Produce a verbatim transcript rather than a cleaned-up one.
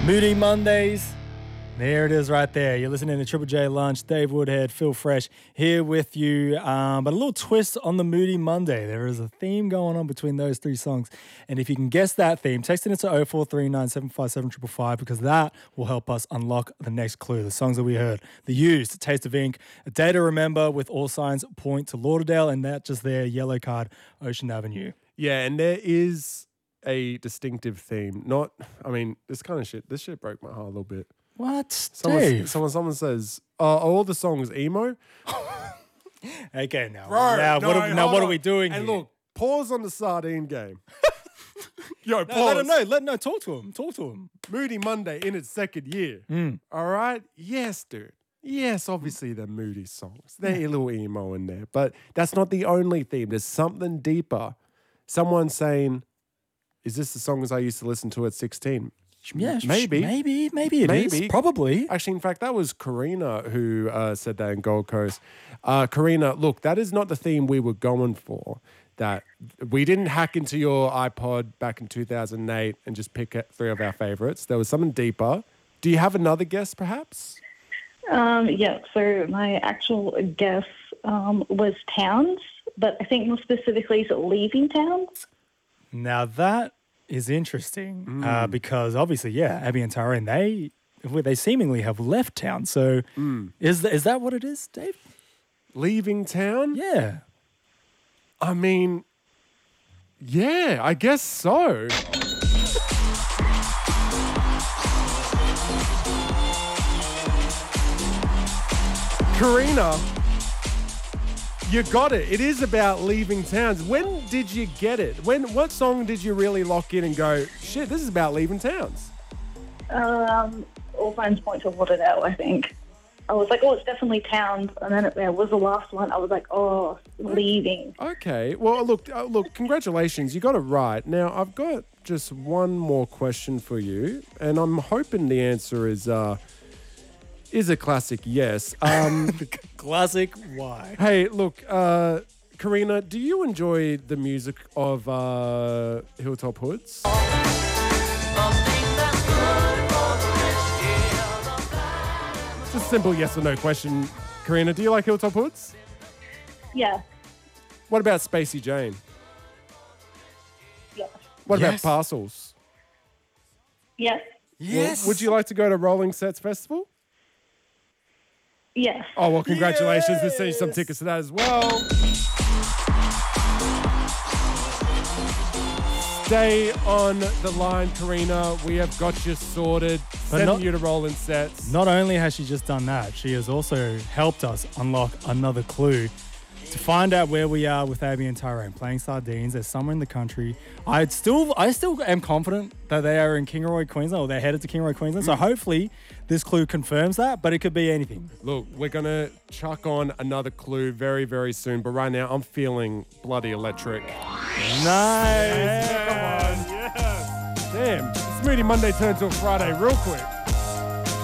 Moody Mondays. There it is right there. You're listening to Triple J Lunch. Dave Woodhead, Phil Fresh here with you. Um, but a little twist on the Moody Monday. There is a theme going on between those three songs. And if you can guess that theme, text it into oh four three nine, seven five seven, five five five because that will help us unlock the next clue. The songs that we heard. The Used, Taste of Ink, A Day to Remember with All Signs Point to Lauderdale, and that just there, Yellow Card, Ocean Avenue. Yeah, and there is a distinctive theme. Not, I mean, this kind of shit, this shit broke my heart a little bit. What? Someone, Dave? someone, someone says, uh, are all the songs emo? Okay, now, Bro, now, no, what, are, now hold what are on. we doing And here? look, pause on the sardine game. Yo, No, pause. let him know. Let no. Talk to him. Talk to him. Moody Monday in its second year. Mm. All right? Yes, dude. Yes, obviously they're moody songs. They're a little emo in there. But that's not the only theme. There's something deeper. Someone saying, is this the songs I used to listen to at sixteen? Yeah, sh- Maybe. maybe, maybe it is. Maybe. Probably. Actually, in fact, that was Karina who uh, said that in Gold Coast. Uh, Karina, look, that is not the theme we were going for. That we didn't hack into your iPod back in two thousand eight and just pick three of our favorites. There was something deeper. Do you have another guess, perhaps? Um, yeah, so my actual guess um, was towns, but I think more specifically is it leaving towns? Now that is interesting Mm. uh, because obviously, yeah, Abby and Tyrone, they well, they seemingly have left town. So Mm. is th- is that what it is, Dave? Leaving town? Yeah. I mean, yeah, I guess so. Karina, you got it. It is about leaving towns. When did you get it? When? What song did you really lock in and go, shit, this is about leaving towns? Um, all signs point to Lauderdale, I think. I was like, oh, it's definitely towns, and then it, it was the last one. I was like, oh, leaving. Okay. Well, look, uh, look. Congratulations, you got it right. Now, I've got just one more question for you, and I'm hoping the answer is uh, is a classic yes. Um, Classic. Why? hey, look, uh, Karina, do you enjoy the music of uh, Hilltop Hoods? It's a simple yes or no question. Karina, do you like Hilltop Hoods? Yeah, What about Spacey Jane? yeah, What Yes. about Parcels? yeah, Yes. Well, would you like to go to Rolling Sets Festival? yes. Oh, well, congratulations. We'll send you some tickets to that as well. Stay on the line, Karina. We have got you sorted. But Sending not- you to Rolling Sets. Not only has she just done that, she has also helped us unlock another clue to find out where we are with Abby and Tyrone playing sardines. They're somewhere in the country. I still, I still am confident that they are in Kingaroy, Queensland, or they're headed to Kingaroy, Queensland. So hopefully this clue confirms that, but it could be anything. Look, we're going to chuck on another clue very, very soon. But right now, I'm feeling bloody electric. Nice. Come on. Yes. Damn. Smoothie Monday turned to a Friday real quick.